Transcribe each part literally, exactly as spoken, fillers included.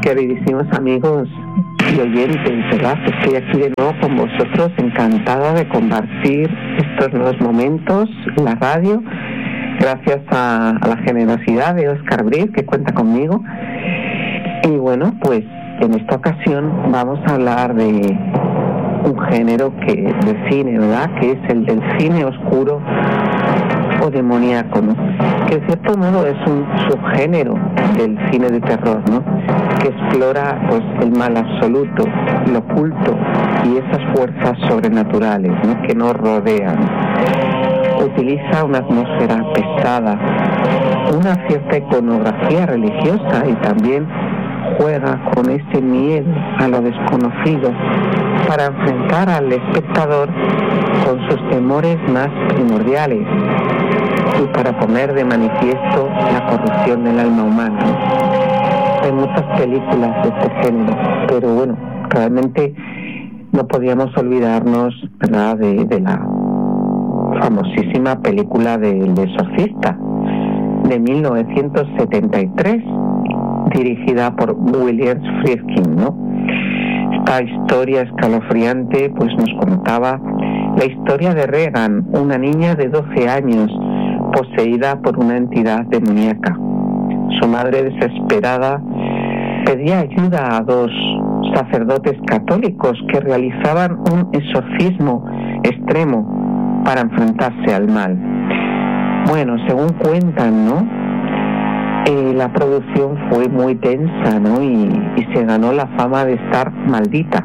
Queridísimos amigos y oyentes, ¿verdad? Estoy aquí de nuevo con vosotros, encantada de compartir estos nuevos momentos en la radio, gracias a, a la generosidad de Óscar Briz, que cuenta conmigo. Y bueno, pues en esta ocasión vamos a hablar de un género que de cine, ¿verdad? Que es el del cine oscuro o demoníaco, ¿no? Que de cierto modo es un subgénero del cine de terror, ¿no? Que explora pues el mal absoluto, lo oculto y esas fuerzas sobrenaturales, ¿no? Que nos rodean. Utiliza una atmósfera pesada, una cierta iconografía religiosa y también juega con ese miedo a lo desconocido para enfrentar al espectador con sus temores más primordiales y para poner de manifiesto la corrupción del alma humana. Hay muchas películas de este género, pero bueno, realmente no podíamos olvidarnos, ¿verdad?, de, de la famosísima película del Exorcista de mil novecientos setenta y tres, dirigida por William Friedkin, ¿no? Esta historia escalofriante pues nos contaba la historia de Regan, una niña de doce años poseída por una entidad demoníaca. Su madre, desesperada, pedía ayuda a dos sacerdotes católicos que realizaban un exorcismo extremo para enfrentarse al mal. Bueno, según cuentan, ¿no?, Eh, la producción fue muy tensa, ¿no? Y, y se ganó la fama de estar maldita.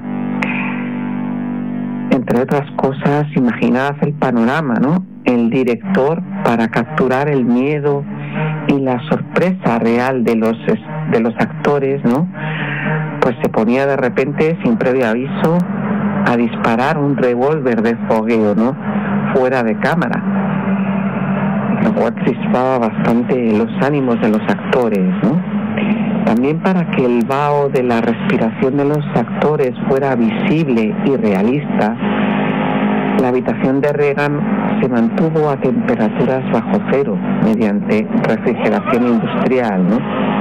Entre otras cosas, imaginadas el panorama, ¿no? El director, para capturar el miedo y la sorpresa real de los de los actores, ¿no?, pues se ponía de repente, sin previo aviso, a disparar un revólver de fogueo, ¿no?, fuera de cámara, lo cual crispaba bastante los ánimos de los actores, ¿no? También para que el vaho de la respiración de los actores fuera visible y realista, la habitación de Regan se mantuvo a temperaturas bajo cero mediante refrigeración industrial, ¿no?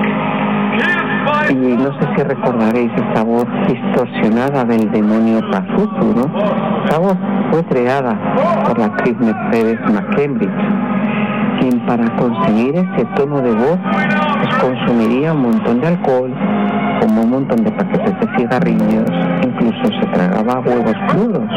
Y no sé si recordaréis esa voz distorsionada del demonio Pazuzu, ¿no? Esa voz fue creada por la actriz Mercedes McCambridge, quien para conseguir ese tono de voz pues consumiría un montón de alcohol, como un montón de paquetes de cigarrillos, incluso se tragaba huevos crudos.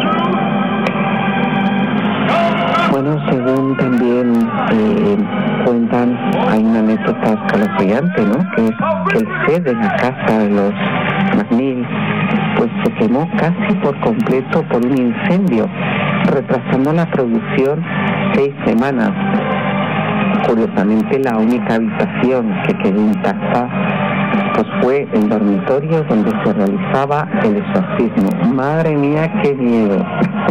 Bueno, según también eh, cuentan, hay una anécdota escalofriante, ¿no?, que es que el set de la casa de los McNeil pues se quemó casi por completo por un incendio, retrasando la producción seis semanas. Curiosamente, la única habitación que quedó intacta pues fue el dormitorio donde se realizaba el exorcismo. Madre mía, qué miedo.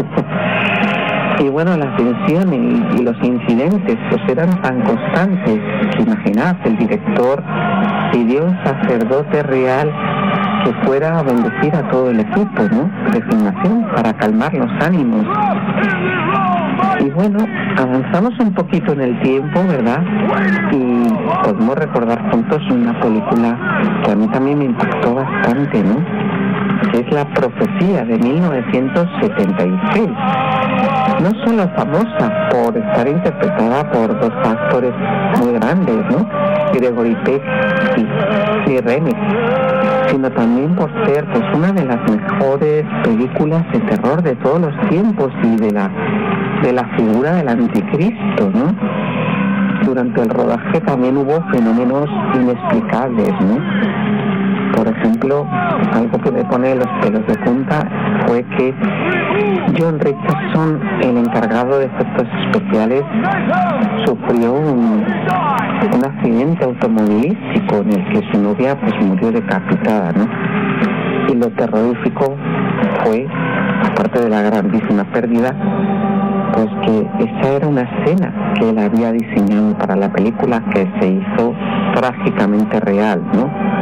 Y bueno, las tensiones y, y los incidentes pues eran tan constantes que imaginad, el director pidió a un sacerdote real que fuera a bendecir a todo el equipo, ¿no?, de filmación para calmar los ánimos. Y bueno, avanzamos un poquito en el tiempo, ¿verdad? Y podemos recordar juntos una película que a mí también me impactó bastante, ¿no?, que es La Profecía de mil novecientos setenta y seis. No solo famosa por estar interpretada por dos actores muy grandes, ¿no?, Gregory Peck y, y Remy, sino también por ser pues una de las mejores películas de terror de todos los tiempos y de la de la figura del anticristo, ¿no? Durante el rodaje también hubo fenómenos inexplicables, ¿no? Por ejemplo, algo que me pone los pelos de punta fue que John Richardson, el encargado de efectos especiales, sufrió un, un accidente automovilístico en el que su novia pues murió decapitada, ¿no? Y lo terrorífico fue, aparte de la grandísima pérdida, pues que esa era una escena que él había diseñado para la película, que se hizo trágicamente real, ¿no?